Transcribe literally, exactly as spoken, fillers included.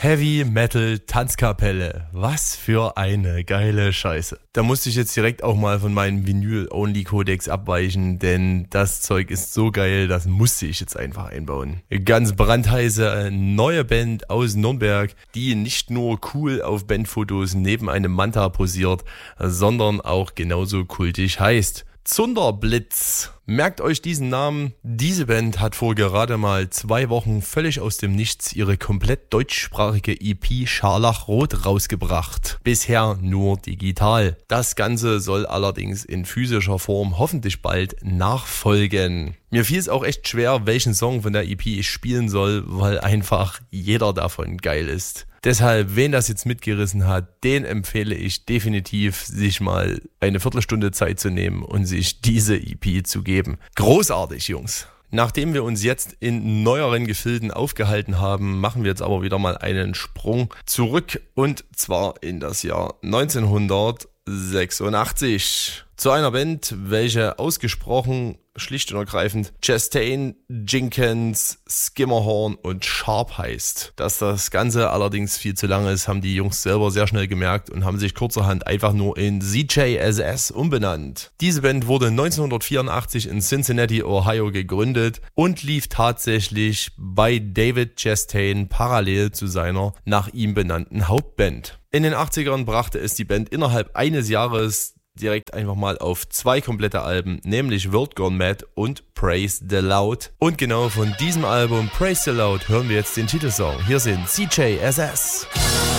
Heavy Metal Tanzkapelle. Was für eine geile Scheiße. Da musste ich jetzt direkt auch mal von meinem Vinyl-Only-Kodex abweichen, denn das Zeug ist so geil, das musste ich jetzt einfach einbauen. Ganz brandheiße neue Band aus Nürnberg, die nicht nur cool auf Bandfotos neben einem Manta posiert, sondern auch genauso kultig heißt. Zunderblitz. Merkt euch diesen Namen. Diese Band hat vor gerade mal zwei Wochen völlig aus dem Nichts ihre komplett deutschsprachige E P Scharlachrot rausgebracht. Bisher nur digital. Das Ganze soll allerdings in physischer Form hoffentlich bald nachfolgen. Mir fiel es auch echt schwer, welchen Song von der E P ich spielen soll, weil einfach jeder davon geil ist. Deshalb, wen das jetzt mitgerissen hat, den empfehle ich definitiv, sich mal eine Viertelstunde Zeit zu nehmen und sich diese E P zu geben. Großartig, Jungs! Nachdem wir uns jetzt in neueren Gefilden aufgehalten haben, machen wir jetzt aber wieder mal einen Sprung zurück und zwar in das Jahr neunzehnhundertsechsundachtzig. Zu einer Band, welche ausgesprochen, schlicht und ergreifend Chastain, Jenkins, Skimmerhorn und Sharp heißt. Dass das Ganze allerdings viel zu lang ist, haben die Jungs selber sehr schnell gemerkt und haben sich kurzerhand einfach nur in Z J S S umbenannt. Diese Band wurde neunzehnhundertvierundachtzig in Cincinnati, Ohio gegründet und lief tatsächlich bei David Chastain parallel zu seiner nach ihm benannten Hauptband. In den achtzigern brachte es die Band innerhalb eines Jahres direkt einfach mal auf zwei komplette Alben, nämlich World Gone Mad und Praise the Loud. Und genau von diesem Album Praise the Loud hören wir jetzt den Titelsong. Hier sind Z J S S.